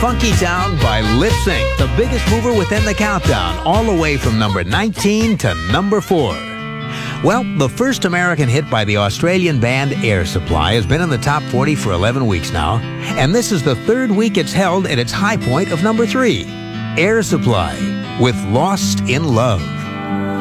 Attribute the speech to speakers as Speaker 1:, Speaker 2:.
Speaker 1: Funky Town by Lip Sync, the biggest mover within the countdown, all the way from number 19 to number 4. Well, the first American hit by the Australian band Air Supply has been in the top 40 for 11 weeks now, and this is the third week it's held at its high point of number 3. Air Supply with Lost in Love.